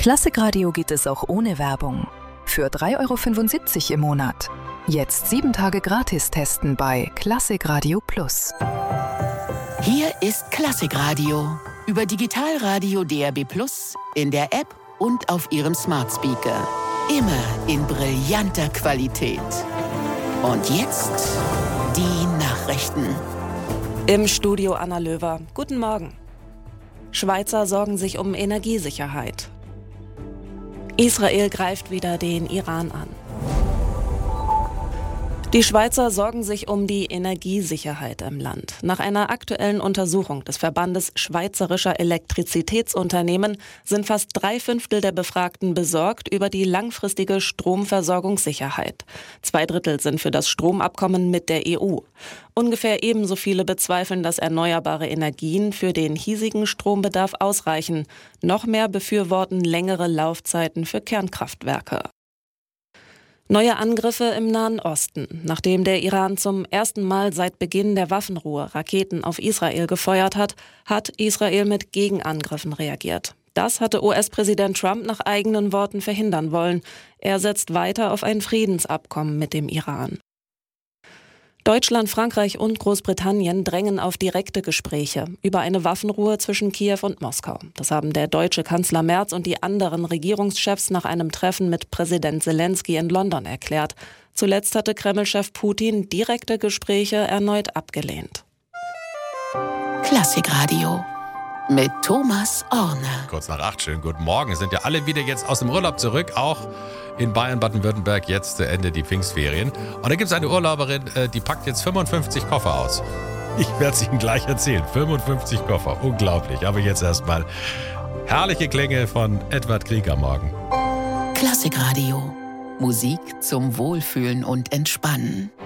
Klassikradio geht es auch ohne Werbung. Für 3,75 € im Monat. Jetzt 7 Tage gratis testen bei Klassikradio Plus. Hier ist Klassikradio. Über Digitalradio DAB+, in der App und auf Ihrem Smart Speaker. Immer in brillanter Qualität. Und jetzt die Nachrichten. Im Studio Anna Löwer. Guten Morgen. Schweizer sorgen sich um Energiesicherheit. Israel greift wieder den Iran an. Die Schweizer sorgen sich um die Energiesicherheit im Land. Nach einer aktuellen Untersuchung des Verbandes Schweizerischer Elektrizitätsunternehmen sind fast 3/5 der Befragten besorgt über die langfristige Stromversorgungssicherheit. 2/3 sind für das Stromabkommen mit der EU. Ungefähr ebenso viele bezweifeln, dass erneuerbare Energien für den hiesigen Strombedarf ausreichen. Noch mehr befürworten längere Laufzeiten für Kernkraftwerke. Neue Angriffe im Nahen Osten. Nachdem der Iran zum ersten Mal seit Beginn der Waffenruhe Raketen auf Israel gefeuert hat, hat Israel mit Gegenangriffen reagiert. Das hatte US-Präsident Trump nach eigenen Worten verhindern wollen. Er setzt weiter auf ein Friedensabkommen mit dem Iran. Deutschland, Frankreich und Großbritannien drängen auf direkte Gespräche über eine Waffenruhe zwischen Kiew und Moskau. Das haben der deutsche Kanzler Merz und die anderen Regierungschefs nach einem Treffen mit Präsident Zelensky in London erklärt. Zuletzt hatte Kreml-Chef Putin direkte Gespräche erneut abgelehnt. Klassikradio mit Thomas Orner. Kurz nach 8, schönen guten Morgen. Es sind ja alle wieder jetzt aus dem Urlaub zurück, auch in Bayern, Baden-Württemberg, jetzt zu Ende die Pfingstferien. Und da gibt es eine Urlauberin, die packt jetzt 55 Koffer aus. Ich werde es Ihnen gleich erzählen. 55 Koffer, unglaublich. Aber jetzt erstmal herrliche Klänge von Edward Grieg am Morgen. Klassikradio. Musik zum Wohlfühlen und Entspannen.